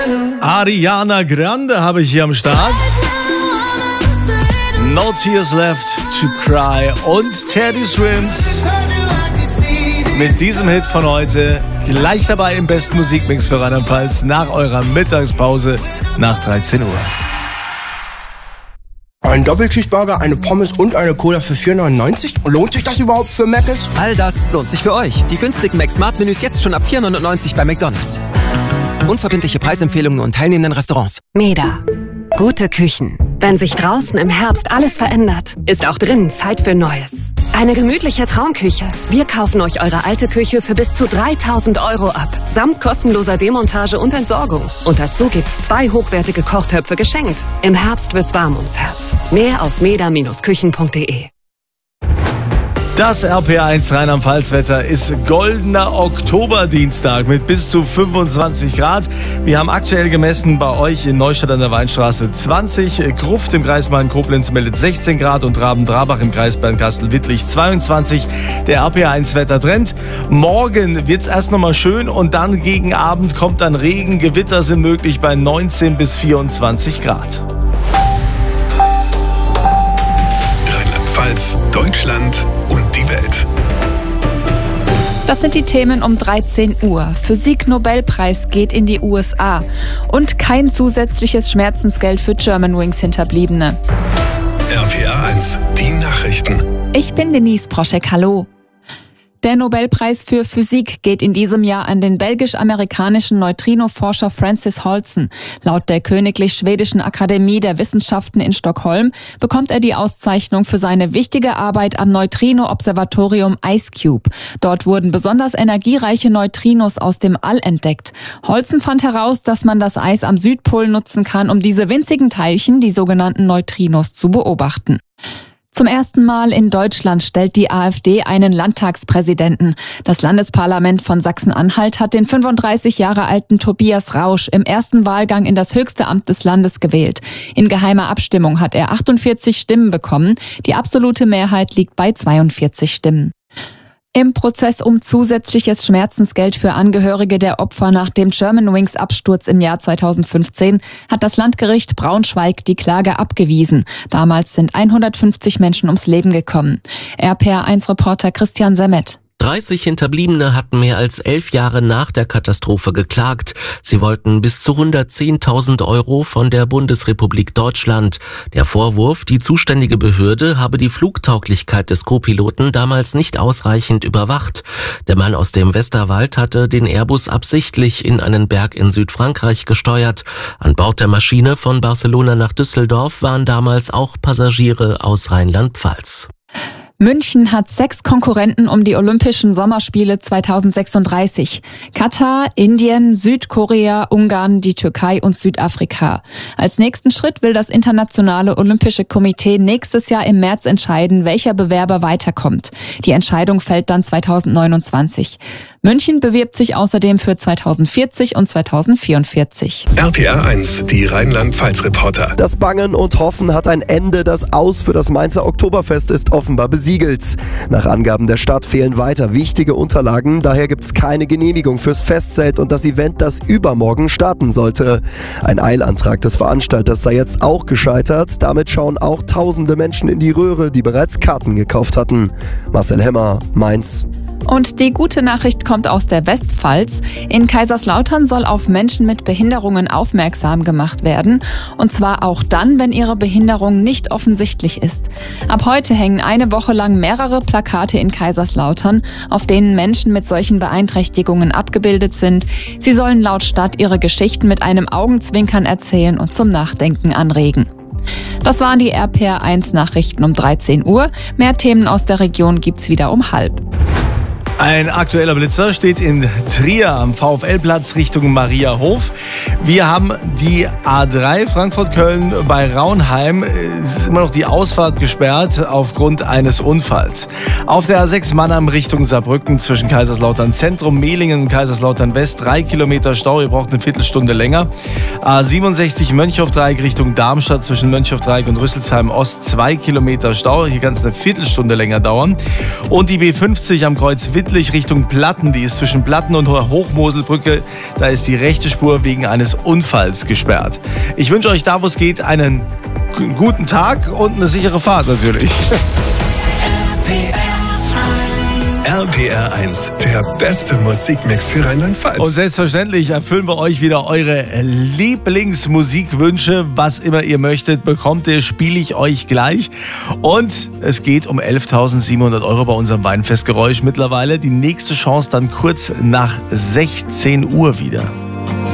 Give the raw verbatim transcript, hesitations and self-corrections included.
Ariana Grande habe ich hier am Start. No Tears Left to Cry und Teddy Swims mit diesem Hit von heute gleich dabei im besten Musikmix für Rheinland-Pfalz nach eurer Mittagspause nach dreizehn Uhr. Ein Doppelschichtburger, eine Pommes und eine Cola für vier neunundneunzig? Lohnt sich das überhaupt für Mc's? All das lohnt sich für euch. Die günstigen Mac-Smart-Menüs jetzt schon ab vier neunundneunzig bei McDonald's. Unverbindliche Preisempfehlungen und teilnehmenden Restaurants. Meda. Gute Küchen. Wenn sich draußen im Herbst alles verändert, ist auch drinnen Zeit für Neues. Eine gemütliche Traumküche. Wir kaufen euch eure alte Küche für bis zu dreitausend Euro ab. Samt kostenloser Demontage und Entsorgung. Und dazu gibt's zwei hochwertige Kochtöpfe geschenkt. Im Herbst wird's warm ums Herz. Mehr auf meda Küchen punkt de. Das R P eins Rheinland-Pfalz-Wetter ist goldener Oktoberdienstag mit bis zu fünfundzwanzig Grad. Wir haben aktuell gemessen bei euch in Neustadt an der Weinstraße zwanzig, Gruft im Kreis Main-Koblenz meldet sechzehn Grad und Raben-Drabach im Kreis Bernkastel-Wittlich zweiundzwanzig. Der R P eins Wettertrend. Morgen wird's erst nochmal schön und dann gegen Abend kommt dann Regen. Gewitter sind möglich bei neunzehn bis vierundzwanzig Grad. Rheinland-Pfalz, Deutschland und die Welt. Das sind die Themen um dreizehn Uhr. Physik-Nobelpreis geht in die U S A. Und kein zusätzliches Schmerzensgeld für Germanwings Hinterbliebene. R P R eins, die Nachrichten. Ich bin Denise Proschek, hallo. Der Nobelpreis für Physik geht in diesem Jahr an den belgisch-amerikanischen Neutrino-Forscher Francis Holzon. Laut der Königlich Schwedischen Akademie der Wissenschaften in Stockholm bekommt er die Auszeichnung für seine wichtige Arbeit am Neutrino-Observatorium IceCube. Dort wurden besonders energiereiche Neutrinos aus dem All entdeckt. Holzon fand heraus, dass man das Eis am Südpol nutzen kann, um diese winzigen Teilchen, die sogenannten Neutrinos, zu beobachten. Zum ersten Mal in Deutschland stellt die AfD einen Landtagspräsidenten. Das Landesparlament von Sachsen-Anhalt hat den fünfunddreißig Jahre alten Tobias Rausch im ersten Wahlgang in das höchste Amt des Landes gewählt. In geheimer Abstimmung hat er achtundvierzig Stimmen bekommen. Die absolute Mehrheit liegt bei zweiundvierzig Stimmen. Im Prozess um zusätzliches Schmerzensgeld für Angehörige der Opfer nach dem Germanwings-Absturz im Jahr zweitausendfünfzehn hat das Landgericht Braunschweig die Klage abgewiesen. Damals sind hundertfünfzig Menschen ums Leben gekommen. R P R eins Reporter Christian Semmet. dreißig Hinterbliebene hatten mehr als elf Jahre nach der Katastrophe geklagt. Sie wollten bis zu hundertzehntausend Euro von der Bundesrepublik Deutschland. Der Vorwurf, die zuständige Behörde habe die Flugtauglichkeit des Co-Piloten damals nicht ausreichend überwacht. Der Mann aus dem Westerwald hatte den Airbus absichtlich in einen Berg in Südfrankreich gesteuert. An Bord der Maschine von Barcelona nach Düsseldorf waren damals auch Passagiere aus Rheinland-Pfalz. München hat sechs Konkurrenten um die Olympischen Sommerspiele zweitausendsechsunddreißig. Katar, Indien, Südkorea, Ungarn, die Türkei und Südafrika. Als nächsten Schritt will das Internationale Olympische Komitee nächstes Jahr im März entscheiden, welcher Bewerber weiterkommt. Die Entscheidung fällt dann zweitausendneunundzwanzig. München bewirbt sich außerdem für zweitausendvierzig und zweitausendvierundvierzig. R P R eins, die Rheinland-Pfalz-Reporter. Das Bangen und Hoffen hat ein Ende. Das Aus für das Mainzer Oktoberfest ist offenbar besiegt. Nach Angaben der Stadt fehlen weiter wichtige Unterlagen, daher gibt es keine Genehmigung fürs Festzelt und das Event, das übermorgen starten sollte. Ein Eilantrag des Veranstalters sei jetzt auch gescheitert, damit schauen auch tausende Menschen in die Röhre, die bereits Karten gekauft hatten. Marcel Hemmer, Mainz. Und die gute Nachricht kommt aus der Westpfalz. In Kaiserslautern soll auf Menschen mit Behinderungen aufmerksam gemacht werden. Und zwar auch dann, wenn ihre Behinderung nicht offensichtlich ist. Ab heute hängen eine Woche lang mehrere Plakate in Kaiserslautern, auf denen Menschen mit solchen Beeinträchtigungen abgebildet sind. Sie sollen laut Stadt ihre Geschichten mit einem Augenzwinkern erzählen und zum Nachdenken anregen. Das waren die R P R eins Nachrichten um dreizehn Uhr. Mehr Themen aus der Region gibt's wieder um halb. Ein aktueller Blitzer steht in Trier am VfL-Platz Richtung Mariahof. Wir haben die A drei Frankfurt-Köln bei Raunheim. Es ist immer noch die Ausfahrt gesperrt aufgrund eines Unfalls. Auf der A sechs Mannheim Richtung Saarbrücken zwischen Kaiserslautern Zentrum, Mehlingen und Kaiserslautern West drei Kilometer Stau. Ihr braucht eine Viertelstunde länger. A siebenundsechzig Mönchhof-Dreieck Richtung Darmstadt zwischen Mönchhof-Dreieck und Rüsselsheim Ost zwei Kilometer Stau. Hier kann es eine Viertelstunde länger dauern. Und die B fünfzig am Kreuz Wittlich südlich Richtung Platten. Die ist zwischen Platten und Hochmoselbrücke. Da ist die rechte Spur wegen eines Unfalls gesperrt. Ich wünsche euch da, wo es geht, einen guten Tag und eine sichere Fahrt natürlich. R P R eins, der beste Musikmix für Rheinland-Pfalz. Und selbstverständlich erfüllen wir euch wieder eure Lieblingsmusikwünsche. Was immer ihr möchtet, bekommt ihr, spiele ich euch gleich. Und es geht um elftausendsiebenhundert Euro bei unserem Weinfestgeräusch mittlerweile. Die nächste Chance dann kurz nach sechzehn Uhr wieder.